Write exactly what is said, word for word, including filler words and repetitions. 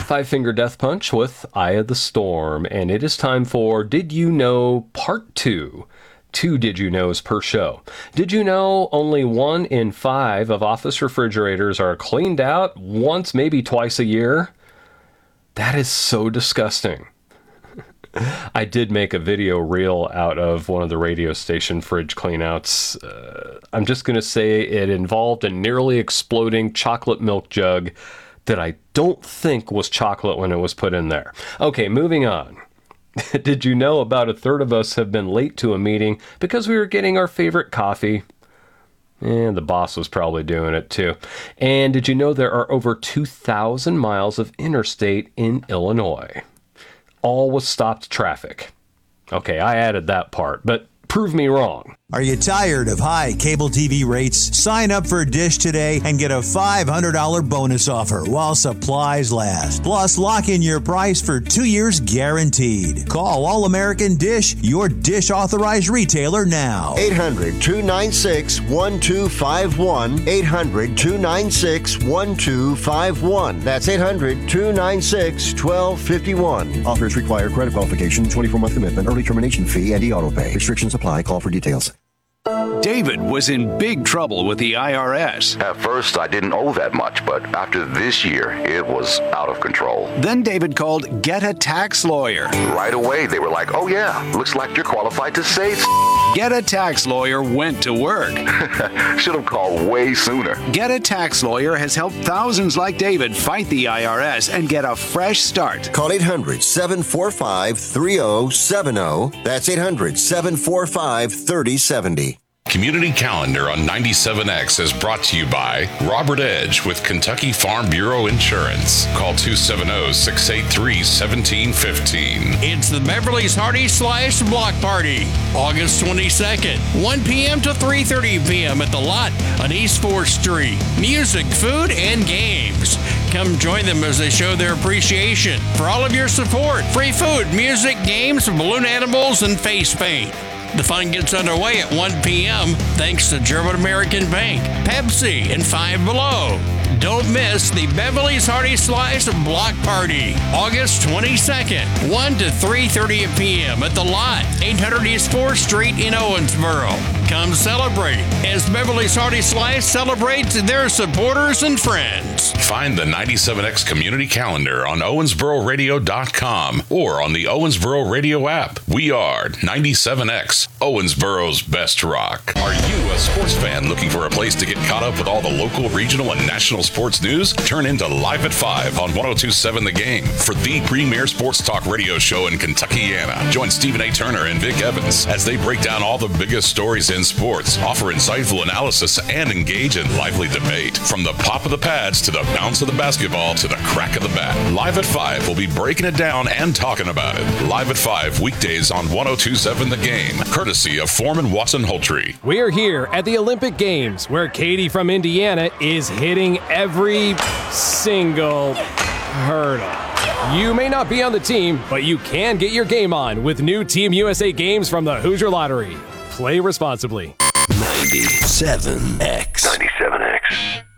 Five Finger Death Punch with Eye of the Storm, and it is time for Did You Know Part two. Two Did You Knows per show. Did you know only one in five of office refrigerators are cleaned out once, maybe twice a year? That is so disgusting. I did make a video reel out of one of the radio station fridge cleanouts. Uh, I'm just going to say it involved a nearly exploding chocolate milk jug that I don't think was chocolate when it was put in there. Okay, moving on. Did you know about a third of us have been late to a meeting because we were getting our favorite coffee? And the boss was probably doing it too. And did you know there are over two thousand miles of interstate in Illinois? All with stopped traffic. Okay, I added that part, but prove me wrong. Are you tired of high cable T V rates? Sign up for Dish today and get a five hundred dollars bonus offer while supplies last. Plus, lock in your price for two years guaranteed. Call All American Dish, your Dish authorized retailer now. eight hundred, two nine six, one two five one. eight hundred, two nine six, one two five one. That's eight hundred, two nine six, one two five one. Offers require credit qualification, twenty-four month commitment, early termination fee, and e-auto pay. Restrictions apply. Call for details. David was in big trouble with the I R S. At first, I didn't owe that much, but after this year, it was out of control. Then David called Get a Tax Lawyer. Right away, they were like, oh yeah, looks like you're qualified to save. Get a Tax Lawyer went to work. Should have called way sooner. Get a Tax Lawyer has helped thousands like David fight the I R S and get a fresh start. Call eight hundred, seven four five, three oh seven oh. That's eight hundred, seven four five, three oh seven oh. Community Calendar on ninety-seven X is brought to you by Robert Edge with Kentucky Farm Bureau Insurance. Call two seven zero, six eight three, one seven one five. It's the Beverly's Hearty Slice Block Party, August twenty-second, one p.m. to three thirty p.m. at the Lot on East fourth Street. Music, food, and games. Come join them as they show their appreciation for all of your support. Free food, music, games, balloon animals, and face paint. The fun gets underway at one p.m. thanks to German American Bank, Pepsi, and Five Below. Don't miss the Beverly's Hearty Slice Block Party, August twenty-second, one to three thirty p.m. at the Lot, eight hundred East fourth Street in Owensboro. Come celebrate as Beverly's Hearty Slice celebrates their supporters and friends. Find the ninety-seven X Community Calendar on owensboro radio dot com or on the Owensboro Radio app. We are ninety-seven X, Owensboro's best rock. Are you a sports fan looking for a place to get caught up with all the local, regional, and national sports news? Turn into Live at five on one oh two point seven The Game for the premier sports talk radio show in Kentuckiana. Join Stephen A. Turner and Vic Evans as they break down all the biggest stories in sports, offer insightful analysis, and engage in lively debate. From the pop of the pads to the bounce of the basketball to the crack of the bat, Live at five will be breaking it down and talking about it. Live at five, weekdays on one oh two point seven The Game, courtesy of Foreman Watson Holtree. We're here at the Olympic Games, where Katie from Indiana is hitting every single hurdle. You may not be on the team, but you can get your game on with new Team U S A games from the Hoosier Lottery. Play responsibly. ninety-seven X. ninety-seven X.